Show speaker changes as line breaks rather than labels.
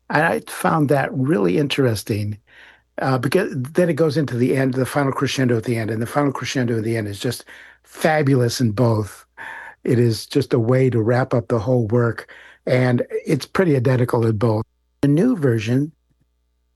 I found that really interesting because then it goes into the end, the final crescendo at the end, and the final crescendo at the end is just fabulous in both. It is just a way to wrap up the whole work, and it's pretty identical in both. The new version